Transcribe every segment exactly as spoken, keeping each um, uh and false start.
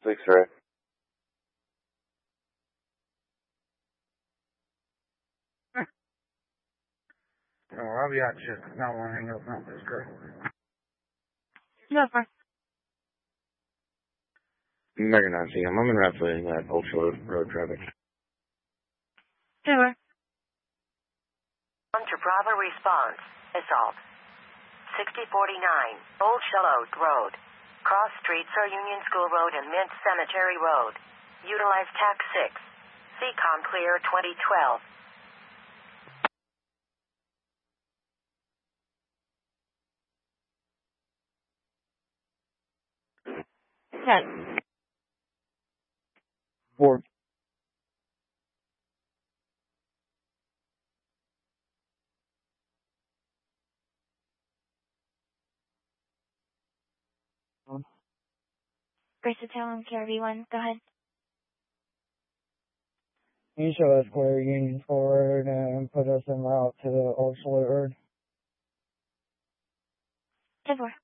Six, right? Oh, I'll be out shit. I don't want to hang up on this girl. No, sir. Megan, I see him. I'm in Rapid at Ultra Road traffic. Sure. On to Bravo response. Assault. sixty forty-nine, Old Shallow Road. Cross streets are Union School Road and Mint Cemetery Road. Utilize T A C six. C COM clear twenty twelve. Ten. Four. Versatile K R V one. Go ahead. You show us clear Union forward and put us en route to the Old Salute Road. ten four.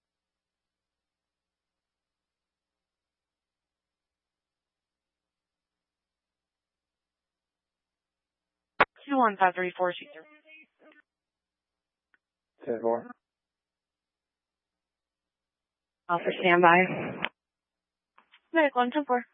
two one five three four two zero. Ten four. Officer standby. Medical one ten four.